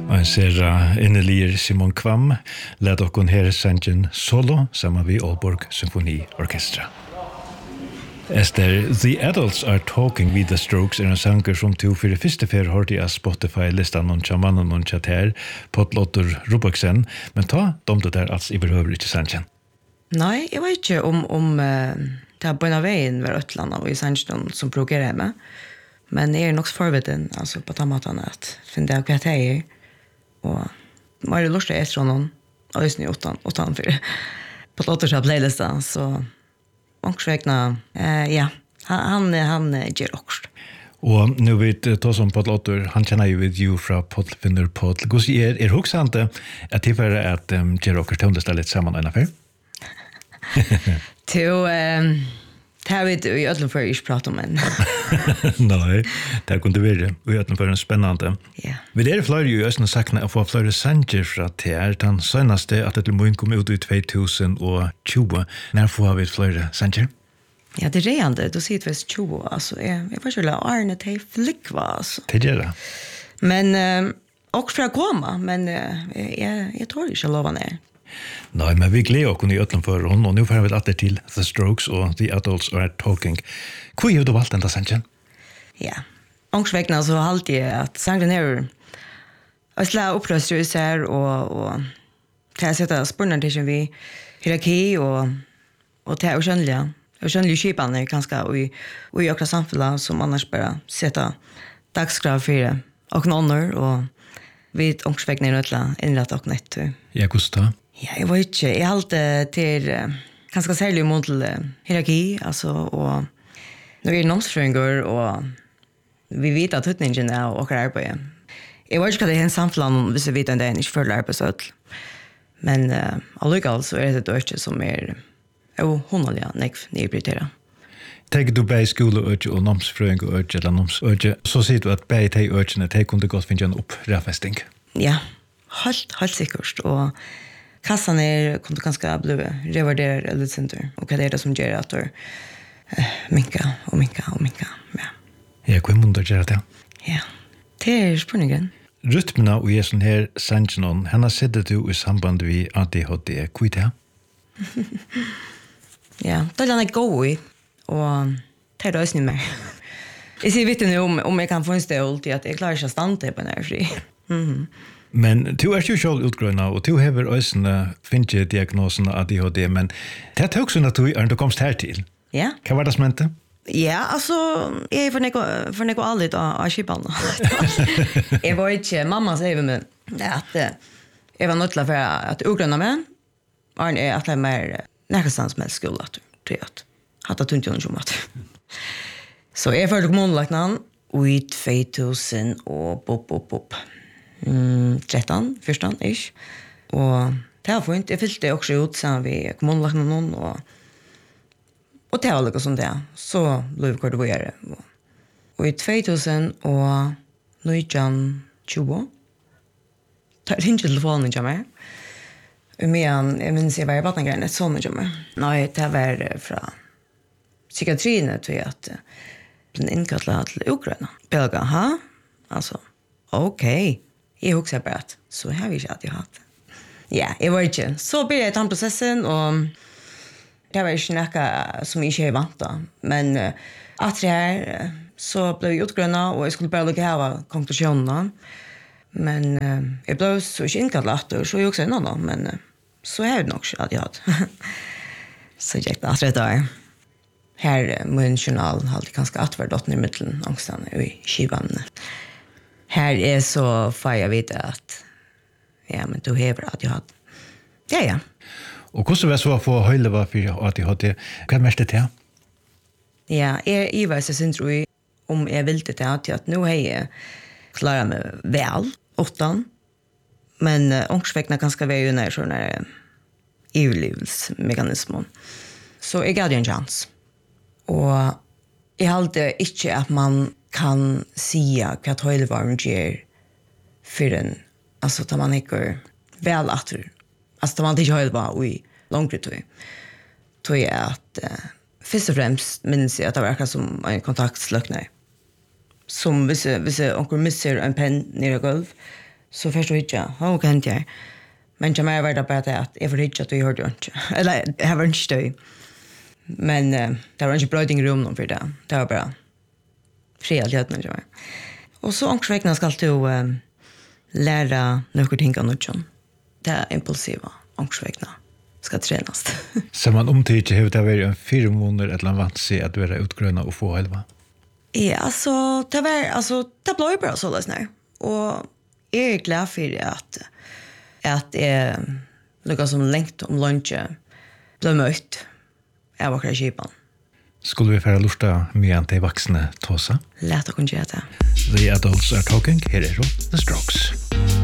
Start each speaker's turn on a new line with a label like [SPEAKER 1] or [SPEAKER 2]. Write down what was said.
[SPEAKER 1] Og ser innelir Simon Kvam led okkon her sangen solo sammen vi Aalborg Symfoniorkestra. Esther, The Adults Are Talking with the Strokes en sanger som to for første fer hørte av Spotify-listan og tjamannen og tjater Potlottur Rubaksen, men ta domte der altså iberhøver ikke sangen.
[SPEAKER 2] Nei, jeg vet ikke om det er bøyna veien ved Øtland og i sangen som progerer med, men jeg nok forveden altså på den måten at finne hva det er, og var det lurt etter noen, og just nu utan for Potlottur playlistan, så Ångsvegna, ja, han gjør okst.
[SPEAKER 1] Og nu vet som Potlottur, han kjenner jo vid jo fra Potl-finner Potl. Hvordan hoksante at tilfære at gjør okst tøndest litt sammen en affær?
[SPEAKER 2] Det har vi i ødelen før ikke pratet om en.
[SPEAKER 1] Nei, det kunne være i ødelen før en spennende.
[SPEAKER 2] Ja.
[SPEAKER 1] Vi flere jo i Østene sakne å få flere sanger fra TR. Den seneste at det må komme ut i 2020. Når får vi flere sanger?
[SPEAKER 2] Ja, det reende. Du sier 2020. Altså, jeg får ikke la Arne til flikva. Altså.
[SPEAKER 1] Det gjør det.
[SPEAKER 2] Men, også fra koma, men jeg tror ikke lova ned.
[SPEAKER 1] Nei, men vi gleder oss i øtlen for henne, og nå får vi atter til The Strokes og The Adults Are Talking. Hvor har du valgt denne sangen?
[SPEAKER 2] Ja, ångsvekna så halte jeg at sangen her og slag opprøster i seg, og til jeg setter spørsmål til vi hierarki og til uskjønnelige skipene ganske i akkurat samfunnet som annars bare setter dagskrav for og noen og vi ångsvekna i nøtla innrett og nett.
[SPEAKER 1] Ja, hvordan da?
[SPEAKER 2] Ja, jeg vet ikke. Jeg halte til ganske særlig mot hierarki, altså, og når vi nomsfrøyngår, og vi vet at utningen er åker arbeid. Jeg vet ikke hva det er en samfunn hvis vi vet at det er ikke følger arbeidsødel. Men allikevel så det et øke som hundelig nedprioriterer.
[SPEAKER 1] Tenker du bare skoleøke og nomsfrøyng og øke eller nomsøke, så sier du at bare de økene, de kunne godt finne en opprefesting.
[SPEAKER 2] Ja, helt sikkert, og kassan kunde ganska bli revarderad eller center och vad det som gör att minka. Ja.
[SPEAKER 1] Ja, hur måste det göra det?
[SPEAKER 2] Ja. Det spänningen.
[SPEAKER 1] Rytmerna och sån här sangen, han har sett det i samband med ADHD. Hur det?
[SPEAKER 2] Ja, det är gå i och det är inte mer. Jag ser vet nu om jag kan få en stol till att jag klarar inte att stanna på den här fri.
[SPEAKER 1] Men du jo selv utgrønna, og du hever øysene finnet diagnosen av ADHD, men det tog sånn at du komst her til.
[SPEAKER 2] Ja.
[SPEAKER 1] Hva var det som mente?
[SPEAKER 2] Ja, altså, jeg for neko aldri av skipan. Jeg var ikke, mamma sier med at jeg var nødt til at utgrønna meg, og at jeg mer nærkestans med skole, tror jeg, at det tungt jo noe at. Så jeg følte kommunelagnen, i 2000 og pop. 13, 14, ish. Og det var fint. Jeg fylte også ut sammen vi kommunelagene noen, og det var litt sånn det. Så ble vi kort å gjøre. Og i 2000 og 1920, da ringte telefonen til meg. Men jeg minns jeg var i vattengreien, et sånn til meg. Nei, det var fra psykiatrien, tror jeg, at den innkattlet til Ukraina. Belga, ha? Altså, ok. Jeg husker bare at så har vi ikke alltid hatt. Ja, jeg var ikke. Så ble jeg i den prosessen, og det var ikke noe som jeg ikke er vant da. Men at det her, så ble jeg utgrønnet, og jeg skulle bare lukke her av konklusjonene. Men jeg ble så ikke innkattet, så jeg husker noe, men så har jeg nok ikke alltid hatt. Så jeg gikk det at det er. Her min journal hadde ganske atvært 8 i midten, angstene i skivene. Her så får jeg vite at ja, men du hever ADHD. Ja.
[SPEAKER 1] Og hvordan var det så å få høyleva for ADHD? Hva mest det til?
[SPEAKER 2] Ja, jeg var så synes jeg om jeg ville det til at nå har jeg klaret meg vel, 8, men ångsvekna ganske vei under sånne ivlivsmekanismer. Så jeg hadde en chans. Og jeg hadde ikke at man kan säga hva høylevarmen gjør for en, altså da man ikke vel atter, altså da man ikke høylevar i langere tog, tror jeg at først og fremst minnes jeg at det var akkurat som en kontaktsløkner. Som hvis onkel misser en penn nere i gulv, så förstår jag inte. Vad kan jag göra? Men jag var det bara att jag får inte att jag hörde inte. Eller jag var inte stöj. Men det var inte bröding i rummen för det. Det var bara frihet. Och så ångsvägna ska du lära några ting av något. Det är impulsiva ångsvägna ska tränas.
[SPEAKER 1] Så man omtyder hur det var en 4 månader eller vant sig att vara utgröna och få elva?
[SPEAKER 2] Ja, alltså det blev bara så där. Och jag är glad för att något som längt om lunch blev mött av åkra kipan.
[SPEAKER 1] Skulle vi färra lusta med till vuxna tåsa?
[SPEAKER 2] Lätt att kunna göra det.
[SPEAKER 1] The Adults Are Talking, här är The Strokes.